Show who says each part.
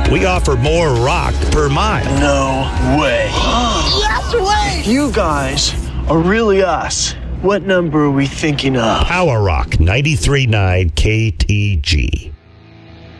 Speaker 1: We offer more rock per mile.
Speaker 2: No way.
Speaker 3: Yes way!
Speaker 2: You guys are really us. What number are we thinking of?
Speaker 1: Power Rock 93.9 KTG.